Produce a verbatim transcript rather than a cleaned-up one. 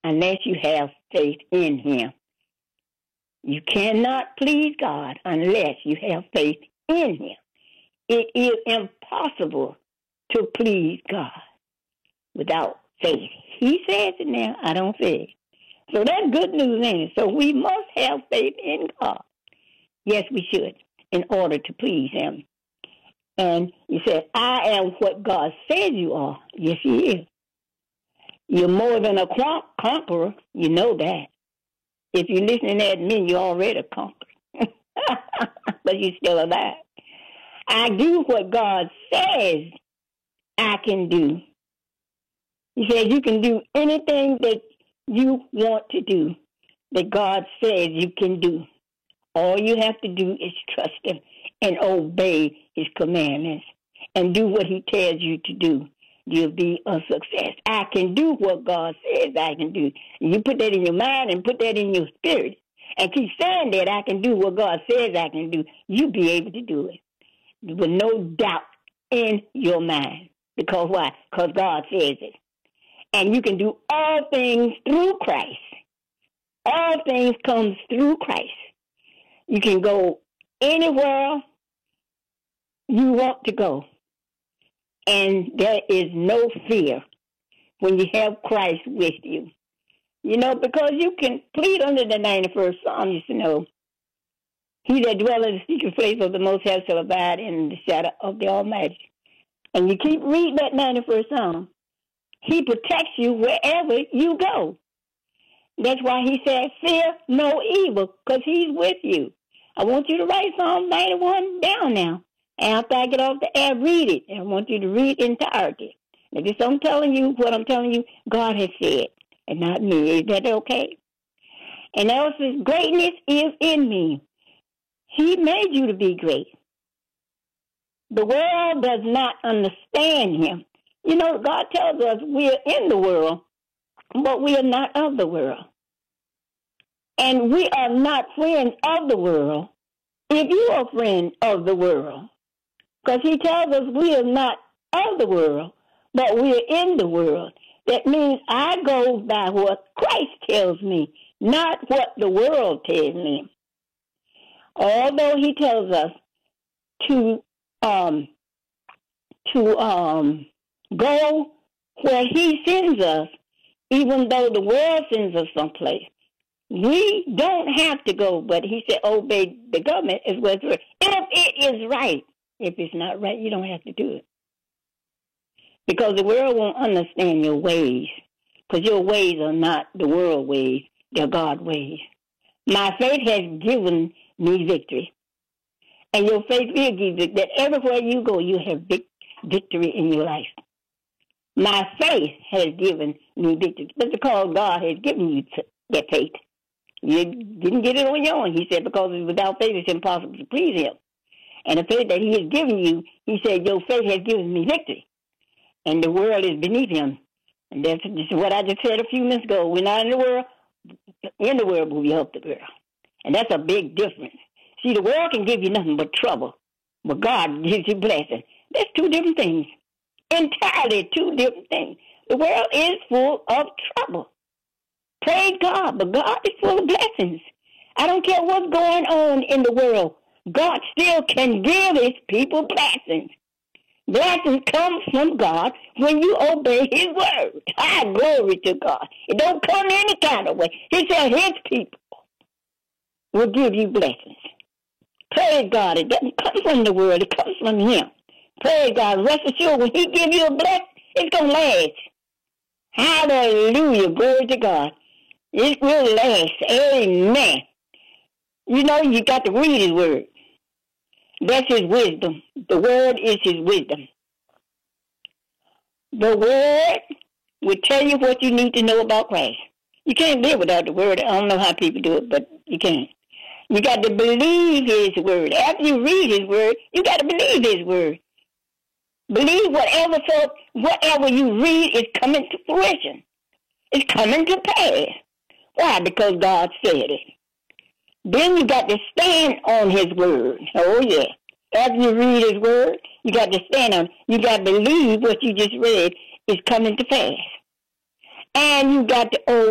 unless you have faith in him. You cannot please God unless you have faith in him. It is impossible to please God without faith. He says it now. I don't say it. So that's good news, ain't it? So we must have faith in God. Yes, we should, in order to please him. And you said, I am what God says you are. Yes, he is. You're more than a conqueror. You know that. If you're listening to me, you're already a conqueror. But you're still alive. I do what God says I can do. He says you can do anything that you want to do, that God says you can do. All you have to do is trust him and obey his commandments and do what he tells you to do. You'll be a success. I can do what God says I can do. You put that in your mind and put that in your spirit and keep saying that I can do what God says I can do. You'll be able to do it with no doubt in your mind. Because why? Because God says it. And you can do all things through Christ. All things comes through Christ. You can go anywhere you want to go. And there is no fear when you have Christ with you. You know, because you can plead under the ninety-first Psalm, you know. He that dwelleth in the secret place of the Most High shall abide in the shadow of the Almighty. And you keep reading that ninety-first Psalm. He protects you wherever you go. That's why he said, fear no evil, because he's with you. I want you to write Psalm ninety-one down now. And after I get off the air, read it. And I want you to read entirety. Now, just I'm telling you what I'm telling you, God has said, and not me. Is that okay? And else his greatness is in me. He made you to be great. The world does not understand him. You know, God tells us we're in the world, but we are not of the world. And we are not friends of the world if you are a friend of the world. Because he tells us we are not of the world, but we are in the world. That means I go by what Christ tells me, not what the world tells me. Although he tells us to um, to um, go where he sends us, even though the world sends us someplace. We don't have to go, but he said obey the government as well. If it is right. If it's not right, you don't have to do it. Because the world won't understand your ways. Because your ways are not the world ways. They're God ways. My faith has given me victory. And your faith will give you that everywhere you go, you have vic- victory in your life. My faith has given me victory. That's because God has given you t- that faith. You didn't get it on your own. He said, because without faith, it's impossible to please him. And the faith that he has given you, he said, your faith has given me victory. And the world is beneath him. And that's just what I just said a few minutes ago. We're not in the world. In the world, but we help the world. And that's a big difference. See, the world can give you nothing but trouble. But God gives you blessing. That's two different things. Entirely two different things. The world is full of trouble. Praise God, but God is full of blessings. I don't care what's going on in the world. God still can give his people blessings. Blessings come from God when you obey his word. Ah, glory to God. It don't come any kind of way. He said his people will give you blessings. Praise God. It doesn't come from the world. It comes from him. Praise God. Rest assured, when he give you a blessing, it's going to last. Hallelujah. Glory to God. It will last. Amen. You know, you got to read his word. That's his wisdom. The word is his wisdom. The word will tell you what you need to know about Christ. You can't live without the word. I don't know how people do it, but you can't. You got to believe his word. After you read his word, you got to believe his word. Believe whatever so whatever you read is coming to fruition. It's coming to pass. Why? Because God said it. Then you got to stand on his word. Oh, yeah. After you read his word, you got to stand on it. You got to believe what you just read is coming to pass. And you got to